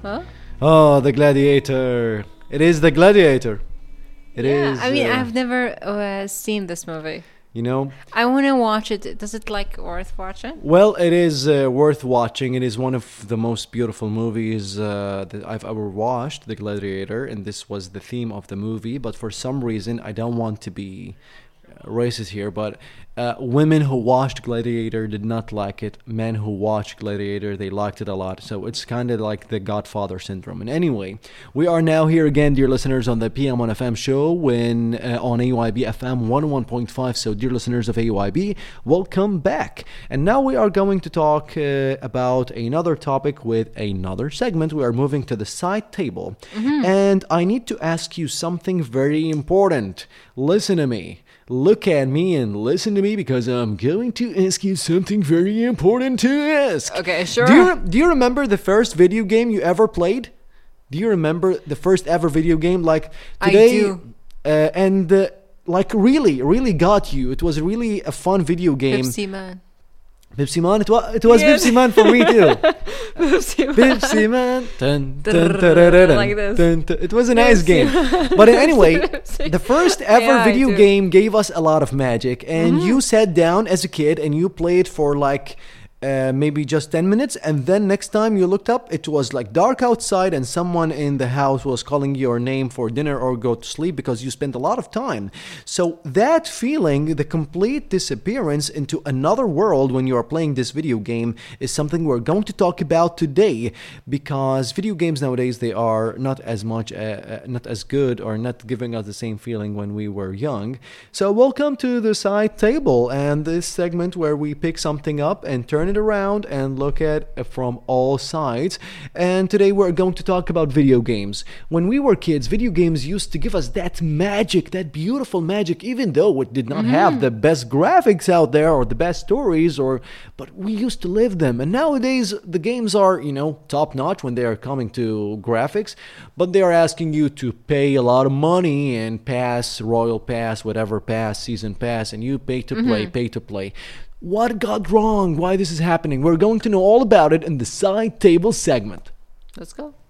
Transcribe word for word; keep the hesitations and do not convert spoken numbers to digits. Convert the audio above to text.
Huh? Oh, The Gladiator. It is The Gladiator. It yeah, is. I mean, uh, I've never uh, seen this movie. You know? I want to watch it. Does it like worth watching? Well, it is uh, worth watching. It is one of the most beautiful movies uh, that I've ever watched, The Gladiator, and this was the theme of the movie. But for some reason, I don't want to be uh, racist here, but uh, women who watched Gladiator did not like it. Men who watched Gladiator, they liked it a lot. So it's kind of like the Godfather syndrome. And anyway, we are now here again, dear listeners, on the P M one F M show when uh, on A Y B F M one oh one point five. So, dear listeners of A Y B, welcome back. And now we are going to talk uh, about another topic with another segment. We are moving to the side table. Mm-hmm. And I need to ask you something very important. Listen to me. Look at me and listen to me because I'm going to ask you something very important to ask. Okay, sure. Do you, do you remember the first video game you ever played? Do you remember the first ever video game? Like today, I do. Uh, and uh, like really, really got you. It was really a fun video game. Pepsi Man. Pepsi Man, it was, it was Yes. Pepsi Man for me too. Pepsi Man. Pepsi Man. Dun, dun, tararara, Like this. dun, dun. It was a nice Pepsi game. Man. But anyway, Pepsi. the first ever Yeah, I video do. game gave us a lot of magic. And you sat down as a kid and you played for like uh, maybe just ten minutes. And then next time you looked up, it was like dark outside and someone in the house was calling your name for dinner or go to sleep because you spent a lot of time. So that feeling, the complete disappearance into another world when you are playing this video game is something we're going to talk about today, because video games nowadays, they are not as much, uh, uh, not as good or not giving us the same feeling when we were young. So welcome to the side table and this segment where we pick something up and turn it around and look at it from all sides. And today we're going to talk about video games. When we were kids, video games used to give us that magic, that beautiful magic, even though it did not have the best graphics out there or the best stories, or but we used to live them. And nowadays the games are, you know, top notch when they are coming to graphics, but they are asking you to pay a lot of money and pass, royal pass, whatever pass, season pass, and you pay to play, pay to play. What got wrong? Why this is happening? We're going to know all about it in the side table segment. Let's go.